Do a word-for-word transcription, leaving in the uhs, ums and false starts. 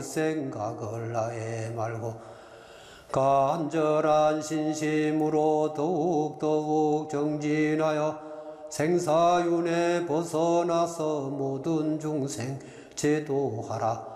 생각을 아예 말고 간절한 신심으로 더욱더욱 정진하여 생사윤회 벗어나서 모든 중생 제도하라.